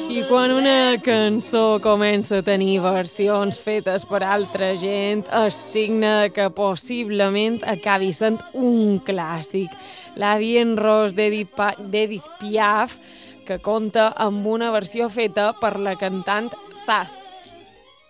I quan una cançó comença a tenir versions fetes per altra gent, és signe que possiblement acabi sent un clàssic. La Vie en Rose d'Edith Piaf, que compta amb una versió feta per la cantant Zaz.